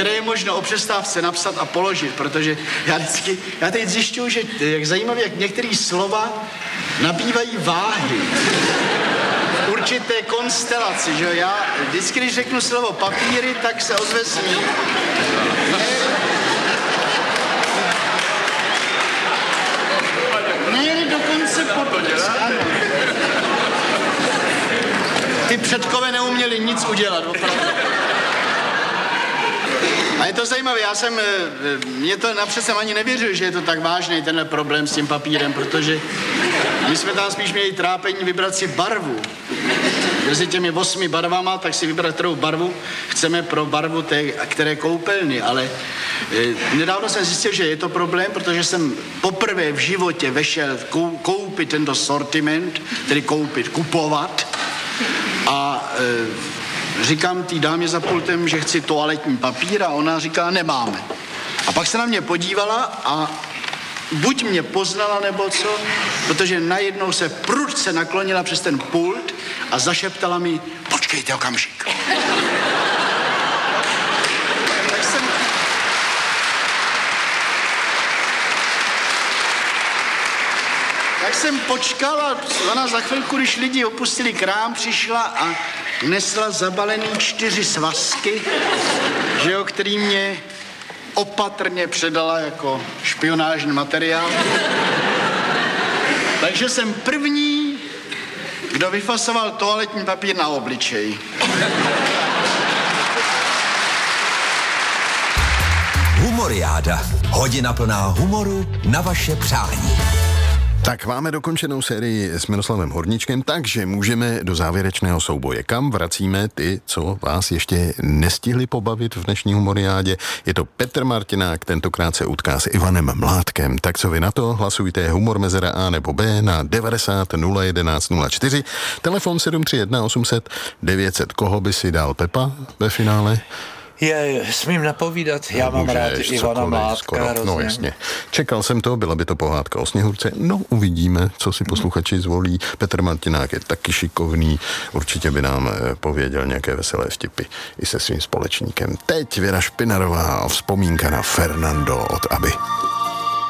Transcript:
které je možno o přestávce napsat a položit, protože já teď zjišťuju, že jak zajímavé, jak některé slova nabývají váhy. Určité konstelaci, že jo? Já vždycky, když řeknu slovo papíry, tak se ozve smích. Ne, dokonce potlesk, ano. Ty předkové neuměli nic udělat, opravdu. A je to zajímavé, mě to napřed jsem ani nevěřil, že je to tak vážný tenhle problém s tím papírem, protože my jsme tam spíš měli trápení vybrat si barvu. Mezi těmi 8 barvama, tak si vybrat, kterou barvu chceme pro barvu té, které koupelny, ale nedávno jsem zjistil, že je to problém, protože jsem poprvé v životě vešel koupit tento sortiment, tedy kupovat a říkám té dámě za pultem, že chci toaletní papír a ona říká, nemáme. A pak se na mě podívala a buď mě poznala nebo co, protože najednou se prudce naklonila přes ten pult a zašeptala mi, počkejte okamžik. Tak jsem počkal a ona za chvilku, když lidi opustili krám, přišla a nesla zabalený 4 svazky, že jo, který mě opatrně předala jako špionážní materiál. Takže jsem první, kdo vyfasoval toaletní papír na obličej. Humoriáda. Hodina plná humoru na vaše přání. Tak máme dokončenou sérii s Miroslavem Horníčkem, takže můžeme do závěrečného souboje. Kam vracíme ty, co vás ještě nestihli pobavit v dnešní humoriádě? Je to Petr Martinák, tentokrát se utká s Ivanem Mládkem. Tak co vy na to? Hlasujte humor mezera A nebo B na 90 011 04. Telefon 731 800 900. Koho by si dal, Pepa ve finále? Smím napovídat, já mám rád Ivana Mládka. No jasně. Čekal jsem to, byla by to pohádka o Sněhurce. No uvidíme, co si posluchači zvolí. Petr Martinák je taky šikovný, určitě by nám pověděl nějaké veselé vtipy i se svým společníkem. Teď Věra Špinarová a vzpomínka na Fernando od Aby.